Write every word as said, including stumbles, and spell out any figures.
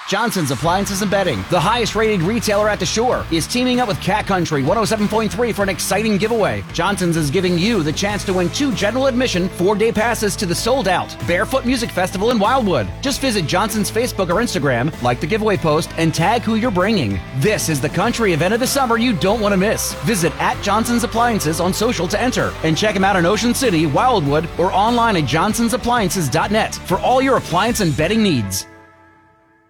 Johnson's Appliances and Bedding, the highest rated retailer at the shore, is teaming up with Cat Country one oh seven point three for an exciting giveaway. Johnson's is giving you the chance to win two general admission four-day passes to the sold-out Barefoot Music Festival in Wildwood. Just visit Johnson's Facebook or Instagram, like the giveaway post, and tag who you're bringing. This is the country event of the summer you don't want to miss. Visit at Johnson's Appliances on social to enter, and check them out in Ocean City, Wildwood, or online at johnsons appliances dot net for all your appliance and bedding needs.